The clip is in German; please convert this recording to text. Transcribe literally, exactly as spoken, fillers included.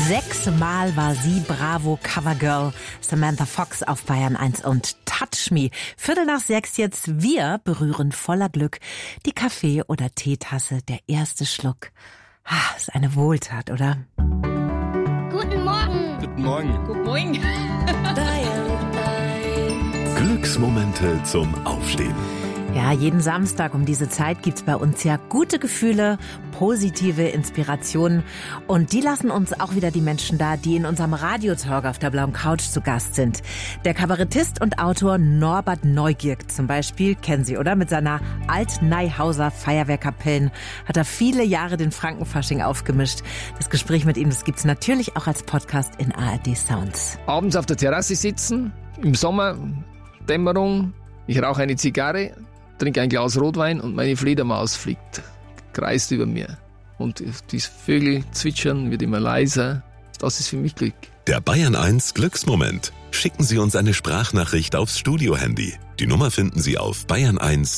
Sechsmal war sie Bravo Covergirl. Samantha Fox auf Bayern eins und Touch Me. Viertel nach sechs jetzt. Wir berühren voller Glück die Kaffee- oder Teetasse. Der erste Schluck. Ah, ist eine Wohltat, oder? Guten Morgen. Guten Morgen. Guten Morgen. Glücksmomente zum Aufstehen. Ja, jeden Samstag um diese Zeit gibt's bei uns ja gute Gefühle, positive Inspirationen. Und die lassen uns auch wieder die Menschen da, die in unserem Radiotalk auf der blauen Couch zu Gast sind. Der Kabarettist und Autor Norbert Neugierk zum Beispiel, kennen Sie, oder? Mit seiner Alt-Neihauser Feuerwehrkapellen hat er viele Jahre den Frankenfasching aufgemischt. Das Gespräch mit ihm, das gibt's natürlich auch als Podcast in A R D Sounds. Abends auf der Terrasse sitzen, im Sommer, Dämmerung, ich rauche eine Zigarre, trinke ein Glas Rotwein und meine Fledermaus fliegt, kreist über mir. Und die Vögel zwitschern, wird immer leiser. Das ist für mich Glück. Der Bayern eins Glücksmoment. Schicken Sie uns eine Sprachnachricht aufs Studio-Handy. Die Nummer finden Sie auf bayern eins